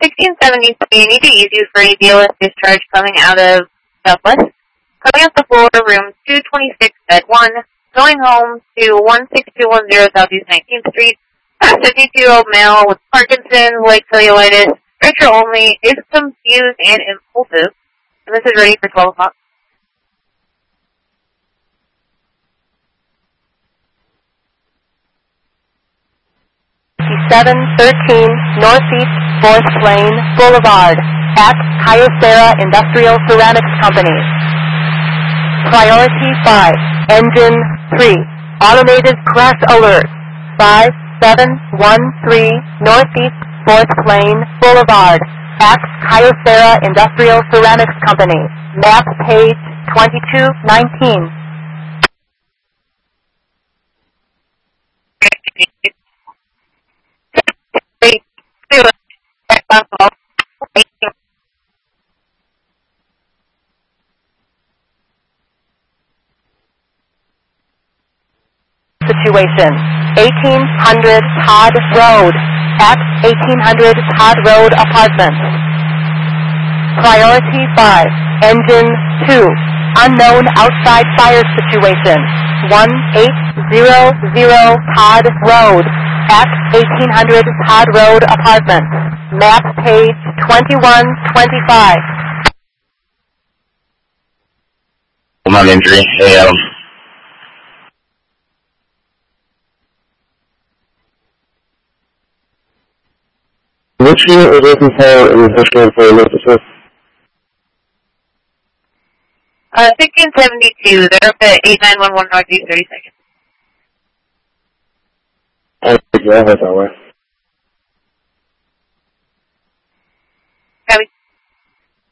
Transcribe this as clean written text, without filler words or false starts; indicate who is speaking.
Speaker 1: 1673, I need to use you for a BLS discharge coming out of Southwest. Coming up the floor, room 226, bed 1, going home to 16210 Southeast 19th Street. 52-year-old male with Parkinson's, leg cellulitis, stretcher only, is confused and impulsive. And this is ready for 12 o'clock.
Speaker 2: .713 Northeast 4th Lane Boulevard at Kyocera Industrial Ceramics Company. Priority 5, Engine 3, Automated Crash Alert, 5713 Northeast 4th Lane Boulevard at Kyocera Industrial Ceramics Company. Map page 2219. Situation, 1800 Todd Road at 1800 Todd Road Apartments. Priority 5, Engine 2, unknown outside fire situation, 1800 Todd Road at 1800 Todd Road Apartments. Map page 2125.
Speaker 3: My injury. Hey, Adam. Which unit was looking for in the history for emergency?
Speaker 1: 1672, they're up at 8911 Northeast 32nd.
Speaker 3: I think I heard that way.